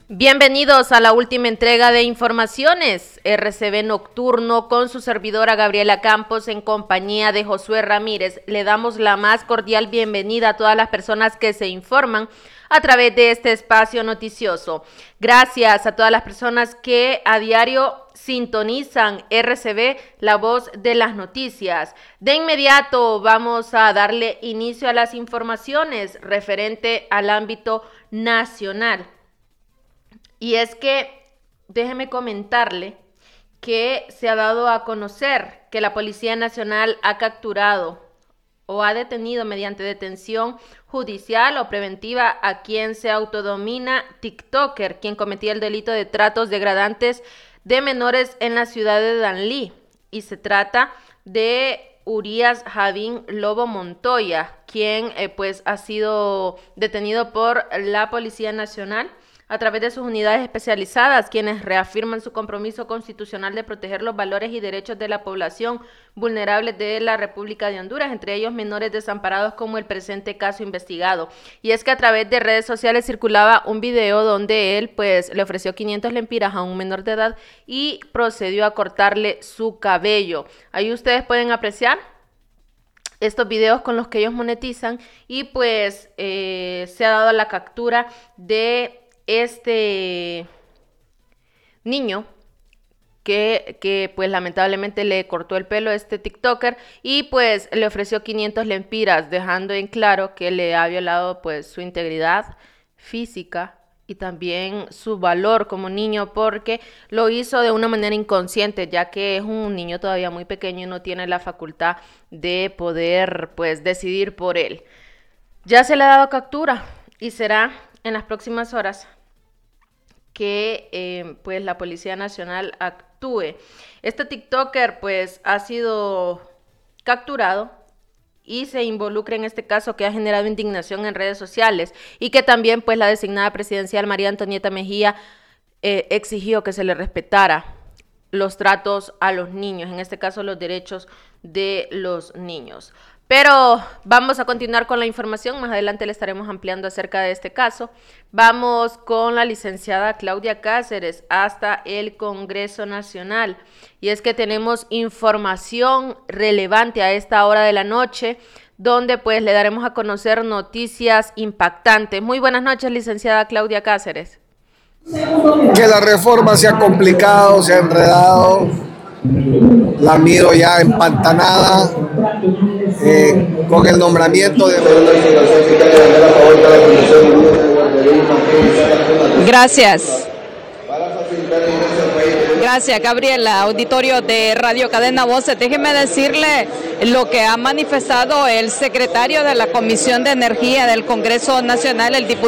Bienvenidos a la última entrega de Informaciones RCB Nocturno con su servidora Gabriela Campos en compañía de Josué Ramírez. Le damos la más cordial bienvenida a todas las personas que se informan a través de este espacio noticioso. Gracias a todas las personas que a diario sintonizan RCB, la voz de las noticias. De inmediato vamos a darle inicio a las informaciones referente al ámbito nacional. Y es que déjeme comentarle que se ha dado a conocer que la Policía Nacional ha capturado o ha detenido mediante detención judicial o preventiva a quien se autodomina TikToker, quien cometía el delito de tratos degradantes de menores en la ciudad de Danlí. Y se trata de Urias Javín Lobo Montoya, quien pues ha sido detenido por la Policía Nacional a través de sus unidades especializadas, quienes reafirman su compromiso constitucional de proteger los valores y derechos de la población vulnerable de la República de Honduras, entre ellos menores desamparados como el presente caso investigado. Y es que a través de redes sociales circulaba un video donde él pues le ofreció 500 lempiras a un menor de edad y procedió a cortarle su cabello. Ahí ustedes pueden apreciar estos videos con los que ellos monetizan y pues se ha dado la captura de este niño que pues lamentablemente le cortó el pelo a este TikToker y pues le ofreció 500 lempiras, dejando en claro que le ha violado pues su integridad física y también su valor como niño, porque lo hizo de una manera inconsciente, ya que es un niño todavía muy pequeño y no tiene la facultad de poder pues decidir por él. Ya se le ha dado captura y será en las próximas horas que pues la Policía Nacional actúe. Este TikToker pues ha sido capturado y se involucra en este caso que ha generado indignación en redes sociales y que también pues la designada presidencial María Antonieta Mejía exigió que se le respetara los tratos a los niños, en este caso los derechos de los niños. Pero vamos a continuar con la información, más adelante le estaremos ampliando acerca de este caso. Vamos con la licenciada Claudia Cáceres hasta el Congreso Nacional. Y es que tenemos información relevante a esta hora de la noche, donde pues le daremos a conocer noticias impactantes. Muy buenas noches, licenciada Claudia Cáceres. Que la reforma se ha complicado, se ha enredado, la miro ya empantanada con el nombramiento de... Gracias. Gracias, Gabriela. Auditorio de Radio Cadena Voces. Déjeme decirle lo que ha manifestado el secretario de la Comisión de Energía del Congreso Nacional, el diputado